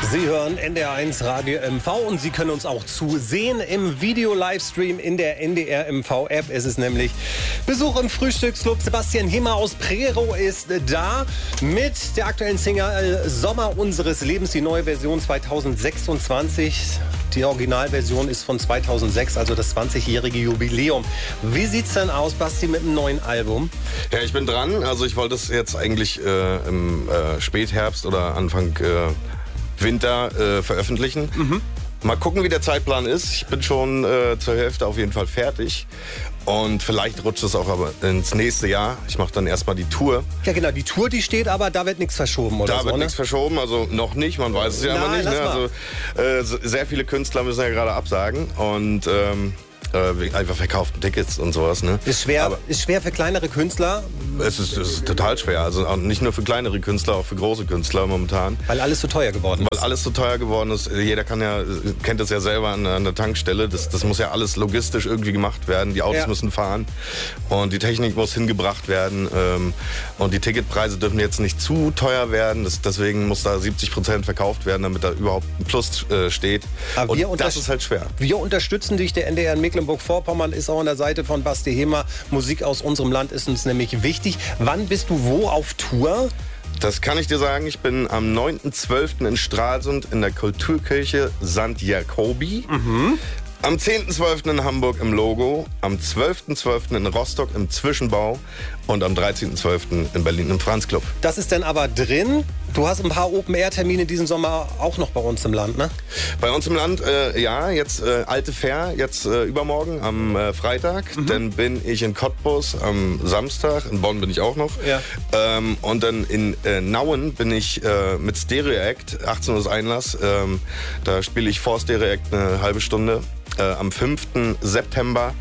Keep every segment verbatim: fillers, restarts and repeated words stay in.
Sie hören N D R eins Radio M V und Sie können uns auch zusehen im Video-Livestream in der N D R M V-App. Es ist nämlich Besuch im Frühstücksclub. Sebastian Himmer aus Prero ist da mit der aktuellen Single Sommer unseres Lebens, die neue Version zweitausendsechsundzwanzig. Die Originalversion ist von zweitausendsechs, also das zwanzigjährige Jubiläum. Wie sieht's denn aus, Basti, mit einem neuen Album? Ja, ich bin dran. Also ich wollte es jetzt eigentlich äh, im äh, Spätherbst oder Anfang äh, Winter äh, veröffentlichen. Mhm. Mal gucken, wie der Zeitplan ist. Ich bin schon äh, zur Hälfte auf jeden Fall fertig. Und vielleicht rutscht es auch aber ins nächste Jahr. Ich mache dann erstmal die Tour. Ja genau, die Tour, die steht, aber da wird nichts verschoben, oder Da so, wird ne? nichts verschoben, also noch nicht, man weiß es ja Nein, immer nicht. Ne? Also, äh, sehr viele Künstler müssen ja gerade absagen und ähm, äh, einfach verkauften Tickets und sowas. Ne? Ist schwer, aber ist schwer für kleinere Künstler. Es ist, es ist total schwer, also auch nicht nur für kleinere Künstler, auch für große Künstler momentan. Weil alles so teuer geworden ist. Weil alles so teuer geworden ist. Jeder kann ja, kennt das ja selber an, an der Tankstelle. Das, das muss ja alles logistisch irgendwie gemacht werden. Die Autos Ja. müssen fahren und die Technik muss hingebracht werden. Ähm, und die Ticketpreise dürfen jetzt nicht zu teuer werden. Das, deswegen muss da siebzig Prozent verkauft werden, damit da überhaupt ein Plus äh, steht. Aber und wir das ist halt schwer. Wir unterstützen dich. Der N D R in Mecklenburg-Vorpommern ist auch an der Seite von Basti Himmer. Musik aus unserem Land ist uns nämlich wichtig. Wann bist du wo auf Tour? Das kann ich dir sagen. Ich bin am neunten zwölften in Stralsund in der Kulturkirche Sankt Jakobi. Mhm. Am zehnten zwölften in Hamburg im Logo, am zwölften zwölften in Rostock im Zwischenbau und am dreizehnten zwölften in Berlin im Franz-Club. Das ist dann aber drin. Du hast ein paar Open-Air-Termine diesen Sommer auch noch bei uns im Land, ne? Bei uns im Land, äh, ja, jetzt äh, Alte Fair, jetzt äh, übermorgen am äh, Freitag. Mhm. Dann bin ich in Cottbus am Samstag, in Bonn bin ich auch noch. Ja. Ähm, und dann in äh, Nauen bin ich äh, mit Stereo Act, achtzehn Uhr Einlass. Ähm, da spiele ich vor Stereo Act eine halbe Stunde. Äh, am fünften September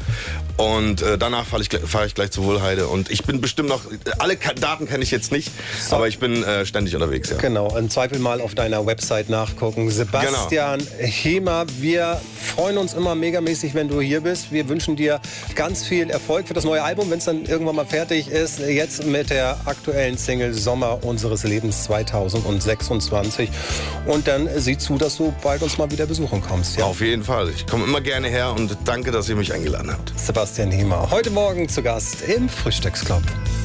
und äh, danach fahre ich, fahr ich gleich zur Wohlheide und ich bin bestimmt noch, alle Ka- Daten kenne ich jetzt nicht, so. aber ich bin äh, ständig unterwegs. Ja. Genau, im Zweifel mal auf deiner Website nachgucken. Sebastian genau. Himmer, wir freuen uns immer megamäßig, wenn du hier bist. Wir wünschen dir ganz viel Erfolg für das neue Album, wenn es dann irgendwann mal fertig ist. Jetzt mit der aktuellen Single Sommer unseres Lebens zweitausendsechsundzwanzig. Und dann sieh zu, dass du bald uns mal wieder besuchen kommst. Ja? Auf jeden Fall. Ich komme immer gerne her und danke, dass ihr mich eingeladen habt. Sebastian Himmer, heute Morgen zu Gast im Frühstücksclub.